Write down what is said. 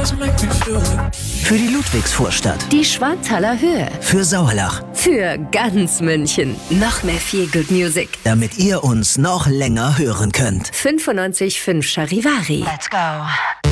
Für die Ludwigsvorstadt. Die Schwanthaler Höhe. Für Sauerlach. Für ganz München. Noch mehr Feel Good Music. Damit ihr uns noch länger hören könnt. 95.5 Charivari. Let's go.